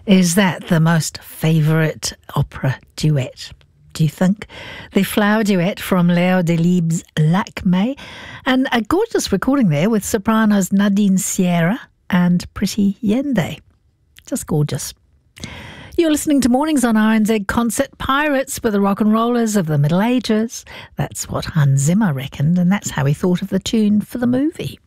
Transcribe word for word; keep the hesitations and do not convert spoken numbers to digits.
Is that the most favourite opera duet, do you think? The Flower Duet from Léo Delibes' Lakmé, and a gorgeous recording there with sopranos Nadine Sierra and Pretty Yende. Just gorgeous. You're listening to Mornings on R N Z. Concert Pirates were the rock and rollers of the Middle Ages. That's what Hans Zimmer reckoned, and that's how he thought of the tune for the movie.